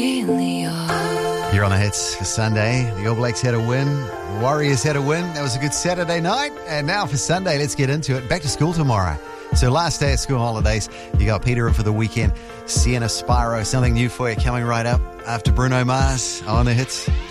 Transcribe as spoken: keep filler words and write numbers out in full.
You're on the hits for Sunday. The All Blacks had a win. The Warriors had a win. That was a good Saturday night. And now for Sunday, let's get into it. Back to school tomorrow. So last day of school holidays, you got Peter in for the weekend. Sienna Spyro, something new for you coming right up after Bruno Mars on the hits.